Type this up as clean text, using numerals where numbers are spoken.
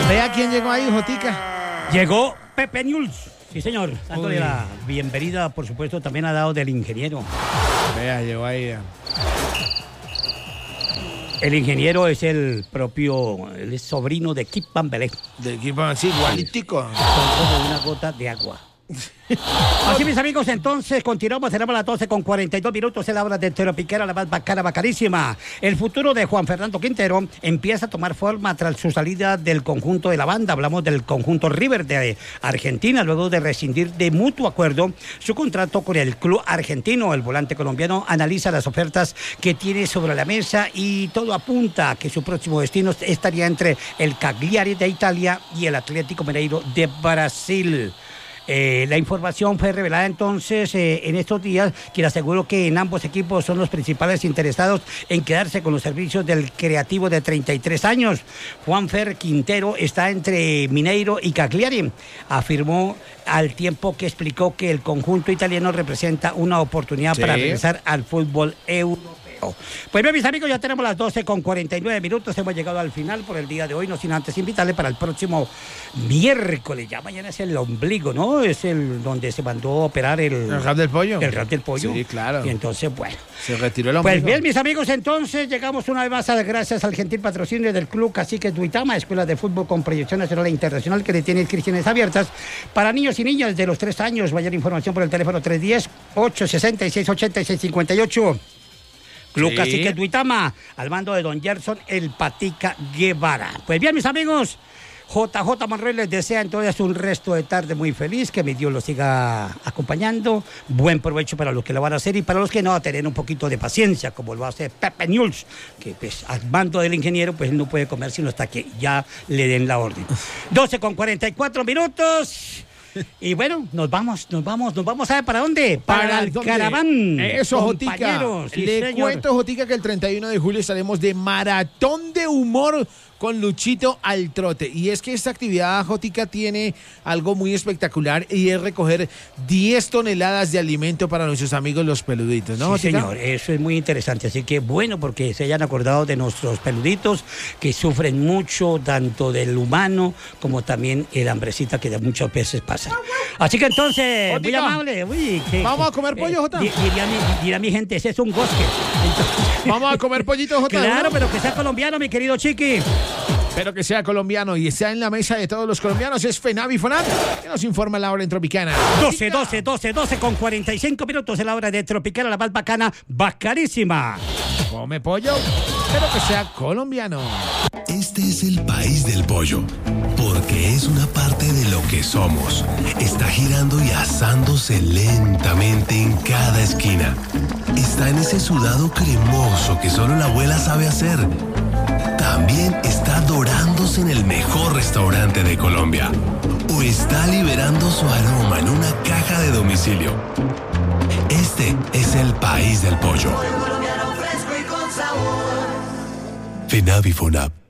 Vea quién llegó ahí, Jotica. Llegó Pepe News. Sí, señor. Dándole la bienvenida, por supuesto, también ha dado del ingeniero. Vea, llegó ahí. El ingeniero es el propio, él es sobrino de Kip Van Belé. De equipo así, igualitico. Son como una gota de agua. Así, mis amigos, entonces continuamos, tenemos las 12:42, es la hora de Tropiquera, la más bacana, bacanísima. El futuro de Juan Fernando Quintero empieza a tomar forma tras su salida del conjunto de la banda. Hablamos del conjunto River de Argentina, luego de rescindir de mutuo acuerdo su contrato con el club argentino. El volante colombiano analiza las ofertas que tiene sobre la mesa y todo apunta a que su próximo destino estaría entre el Cagliari de Italia y el Atlético Mineiro de Brasil. La información fue revelada entonces en estos días, quien aseguró que en ambos equipos son los principales interesados en quedarse con los servicios del creativo de 33 años. Juanfer Quintero está entre Mineiro y Cagliari. Afirmó al tiempo que explicó que el conjunto italiano representa una oportunidad para regresar al fútbol europeo. Pues bien, mis amigos, ya tenemos las 12:49. Hemos llegado al final por el día de hoy, no sin antes invitarle para el próximo miércoles. Ya mañana es el ombligo, ¿no? Es el donde se mandó a operar el rap del pollo. El rap del pollo. Sí, claro. Y entonces, bueno. Se retiró el ombligo. Pues bien, mis amigos, entonces llegamos una vez más gracias al gentil patrocinio del Club Caciques Duitama, escuela de fútbol con proyección nacional e internacional que le tiene inscripciones abiertas para niños y niñas de los 3 años. Mayor información por el teléfono 310-866-8658. Club Caciques Duitama, al mando de don Gerson El Patica Guevara. Pues bien, mis amigos, JJ Monroy les desea entonces un resto de tarde muy feliz, que mi Dios los siga acompañando, buen provecho para los que lo van a hacer y para los que no, a tener un poquito de paciencia, como lo hace Pepe News, que pues al mando del ingeniero pues no puede comer sino hasta que ya le den la orden. 12:44. Y bueno, nos vamos a ver para dónde. Para el Caraván. Eso, Jotica. Sí, Le cuento, Jotica, que el 31 de julio estaremos de maratón de humor con Luchito al trote. Y es que esta actividad, Jotica, tiene algo muy espectacular y es recoger 10 toneladas de alimento para nuestros amigos los peluditos, ¿no, sí, Jotica? señor, eso es muy interesante. Así que bueno, porque se hayan acordado de nuestros peluditos que sufren mucho, tanto del humano como también el hambrecita que de muchas veces pasa. Así que entonces, Jotica, muy amable. ¿vamos a comer pollo, Jota? Dirá mi gente, ese es un bosque. ¿Vamos a comer pollito, Jota? Claro, pero que sea colombiano, mi querido Chiqui. Pero que sea colombiano y está en la mesa de todos los colombianos. Es FENAVI FONAP, que nos informa la hora en Tropicana. 12:45 en la hora de Tropicana, la más bacana, bacanísima. Come pollo, pero que sea colombiano. Este es el país del pollo, porque es una parte de lo que somos. Está girando y asándose lentamente en cada esquina. Está en ese sudado cremoso que solo la abuela sabe hacer. También está dorándose en el mejor restaurante de Colombia. O está liberando su aroma en una caja de domicilio. Este es el país del pollo. FENAVI FONAP.